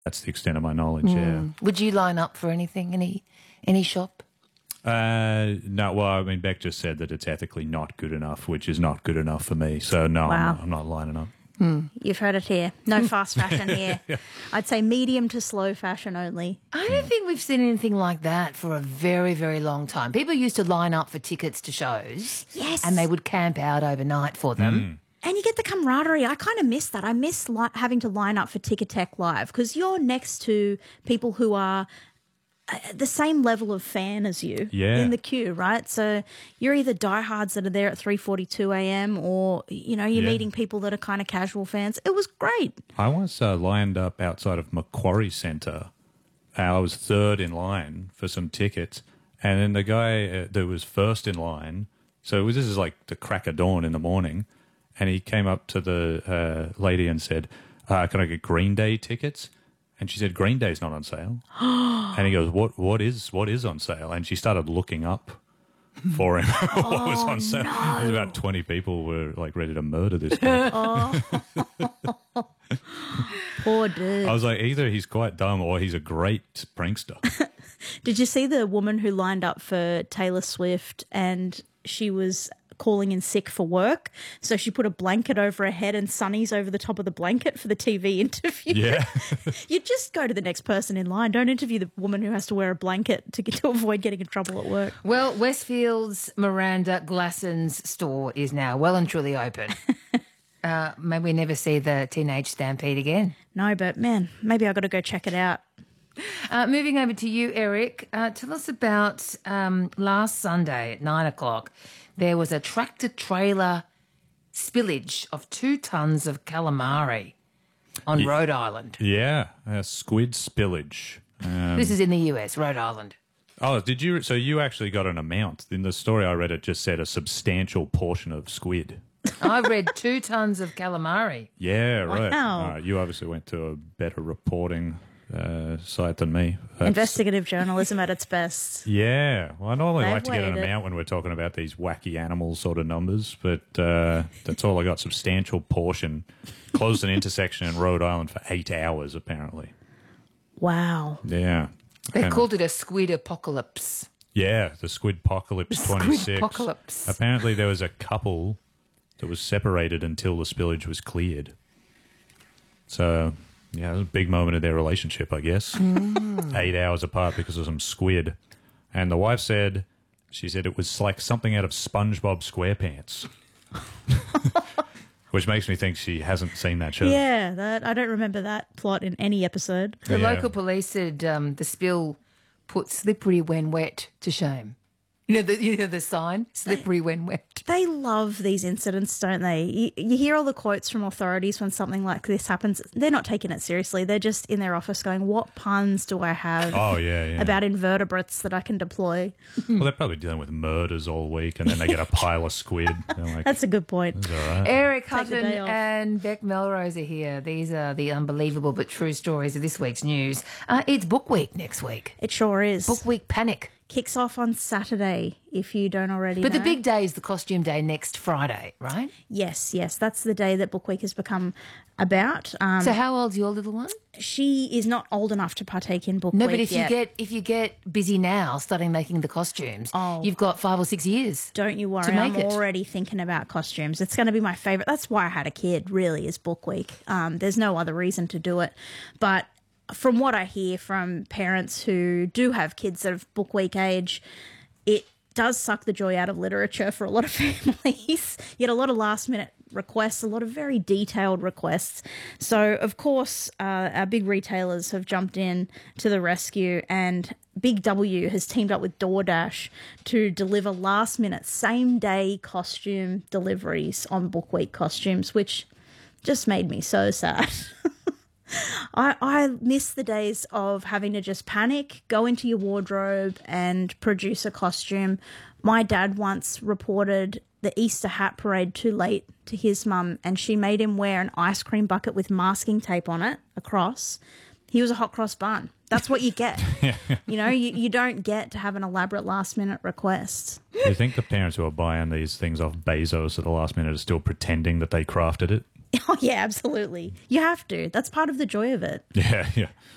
That's the extent of my knowledge, yeah. Would you line up for anything, any shop? No, well, I mean, Beck just said that it's ethically not good enough, which is not good enough for me. So, no, Wow. I'm not lining up. You've heard it here. No fast fashion here. I'd say medium to slow fashion only. I don't think we've seen anything like that for a very, very long time. People used to line up for tickets to shows. Yes. And they would camp out overnight for them. And you get the camaraderie. I kind of miss that. I miss having to line up for Ticketek Live because you're next to people who are the same level of fan as you in the queue, right? So you're either diehards that are there at 3:42 a.m. or, you're meeting people that are kind of casual fans. It was great. I was lined up outside of Macquarie Centre. I was third in line for some tickets. And then the guy that was first in line, this is like the crack of dawn in the morning, and he came up to the lady and said, can I get Green Day tickets? And she said, Green Day's not on sale. And he goes, what is on sale? And she started looking up for him what was on sale. No. There's about 20 people were like ready to murder this guy. Poor dude. I was like, either he's quite dumb or he's a great prankster. Did you see the woman who lined up for Taylor Swift and she was calling in sick for work? So she put a blanket over her head and sunnies over the top of the blanket for the TV interview. Yeah. You just go to the next person in line. Don't interview the woman who has to wear a blanket to avoid getting in trouble at work. Well, Westfield's Miranda Glasson's store is now well and truly open. Maybe we never see the teenage stampede again. No, but man, maybe I've got to go check it out. Moving over to you, Eric. Tell us about last Sunday at 9 o'clock. There was a tractor-trailer spillage of 2 tons of calamari on Rhode Island. Yeah, a squid spillage. This is in the US, Rhode Island. Oh, did you? So you actually got an amount. In the story I read, it just said a substantial portion of squid. I read 2 tons of calamari. Yeah, right. Wow. You obviously went to a better reporting site than me. Investigative journalism at its best. Yeah. Well, I normally They've like to get an weighed it. amount when we're talking about these wacky animal sort of numbers, but that's all I got. Substantial portion. Closed an intersection in Rhode Island for 8 hours, apparently. Wow. Yeah. They And- called it a squid apocalypse. Yeah, the Squidpocalypse 26. Squidpocalypse. Apparently there was a couple that was separated until the spillage was cleared. So, yeah, it was a big moment of their relationship, I guess. 8 hours apart because of some squid. And the wife said, she said it was like something out of SpongeBob SquarePants. Which makes me think she hasn't seen that show. Yeah, I don't remember that plot in any episode. The Yeah. local police said the spill put slippery when wet to shame. You know the sign, slippery when wet. They love these incidents, don't they? You hear all the quotes from authorities when something like this happens. They're not taking it seriously. They're just in their office going, what puns do I have Oh, yeah. about invertebrates that I can deploy? Well, they're probably dealing with murders all week and then they get a pile of squid. They're like, That's a good point. it's all right. Eric Take the Hutton day off. and Beck Melrose are here. These are the unbelievable but true stories of this week's news. It's Book Week next week. It sure is. Book Week panic. Kicks off on Saturday, if you don't already But know. the big day is the costume day next Friday, right? Yes, that's the day that Book Week has become about. So how old's your little one? She is not old enough to partake in Book No, Week but if yet. you get busy now, starting making the costumes, you've got 5 or 6 years. Don't you worry, to make I'm it. already thinking about costumes. It's going to be my favourite. That's why I had a kid, really, is Book Week. There's no other reason to do it. But from what I hear from parents who do have kids that of Book Week age, it does suck the joy out of literature for a lot of families. You get a lot of last-minute requests, a lot of very detailed requests. So, of course, our big retailers have jumped in to the rescue, and Big W has teamed up with DoorDash to deliver last-minute, same-day costume deliveries on Book Week costumes, which just made me so sad. I miss the days of having to just panic, go into your wardrobe and produce a costume. My dad once reported the Easter hat parade too late to his mum, and she made him wear an ice cream bucket with masking tape on it across. He was a hot cross bun. That's what you get. You know, you don't get to have an elaborate last-minute request. Do you think the parents who are buying these things off Bezos at the last minute are still pretending that they crafted it? Oh, yeah, absolutely. You have to. That's part of the joy of it. Yeah.